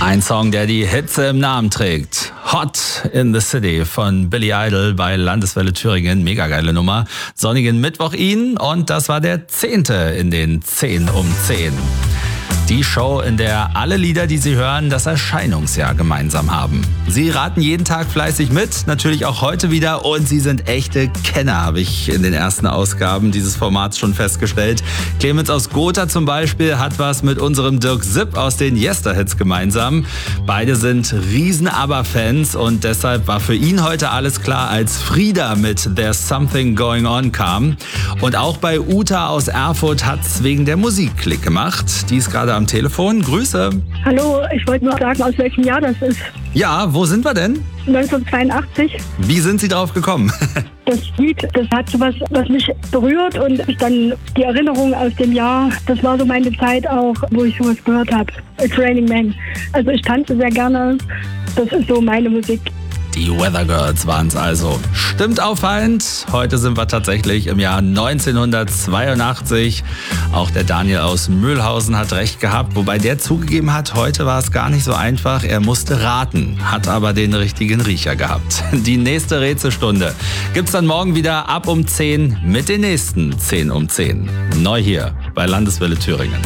Ein Song, der die Hitze im Namen trägt. Hot in the City von Billy Idol bei Landeswelle Thüringen. Mega geile Nummer. Sonnigen Mittwoch Ihnen und das war der 10. in den 10 um 10. Die Show, in der alle Lieder, die Sie hören, das Erscheinungsjahr gemeinsam haben. Sie raten jeden Tag fleißig mit, natürlich auch heute wieder. Und Sie sind echte Kenner, habe ich in den ersten Ausgaben dieses Formats schon festgestellt. Clemens aus Gotha zum Beispiel hat was mit unserem Dirk Sipp aus den Yester-Hits gemeinsam. Beide sind Riesen-ABBA-Fans und deshalb war für ihn heute alles klar, als Frieda mit There's Something Going On kam. Und auch bei Uta aus Erfurt hat's wegen der Musik Klick gemacht. Die ist gerade am Telefon. Grüße. Hallo, ich wollte nur sagen, aus welchem Jahr das ist. Ja, wo sind wir denn? 1982. Wie sind Sie drauf gekommen? Das Lied, das hat so was mich berührt und ich dann die Erinnerung aus dem Jahr, das war so meine Zeit auch, wo ich sowas gehört habe. It's Raining Men. Also ich tanze sehr gerne. Das ist so meine Musik. Die Weather Girls waren es also. Stimmt auffallend. Heute sind wir tatsächlich im Jahr 1982. Auch der Daniel aus Mühlhausen hat recht gehabt, wobei der zugegeben hat, heute war es gar nicht so einfach. Er musste raten, hat aber den richtigen Riecher gehabt. Die nächste Rätselstunde gibt's dann morgen wieder ab um 10 mit den nächsten 10 um 10. Neu hier bei Landeswelle Thüringen.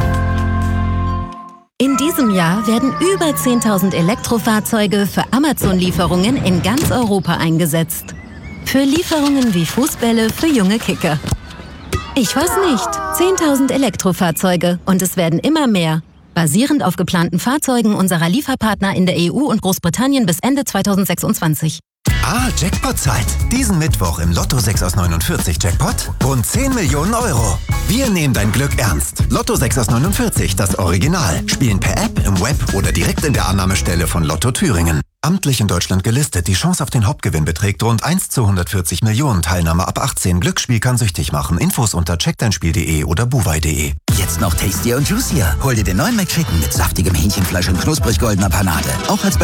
In diesem Jahr werden über 10.000 Elektrofahrzeuge für Amazon-Lieferungen in ganz Europa eingesetzt. Für Lieferungen wie Fußbälle für junge Kicker. Ich weiß nicht, 10.000 Elektrofahrzeuge und es werden immer mehr. Basierend auf geplanten Fahrzeugen unserer Lieferpartner in der EU und Großbritannien bis Ende 2026. Jackpot-Zeit. Diesen Mittwoch im Lotto 6 aus 49 Jackpot rund 10 Millionen Euro. Wir nehmen dein Glück ernst. Lotto 6 aus 49, das Original. Spielen per App, im Web oder direkt in der Annahmestelle von Lotto Thüringen. Amtlich in Deutschland gelistet. Die Chance auf den Hauptgewinn beträgt rund 1 zu 140 Millionen. Teilnahme ab 18. Glücksspiel kann süchtig machen. Infos unter checkdeinspiel.de oder buwei.de. Jetzt noch tastier und juicier. Hol dir den neuen McChicken mit saftigem Hähnchenfleisch und knusprig goldener Panade. Auch als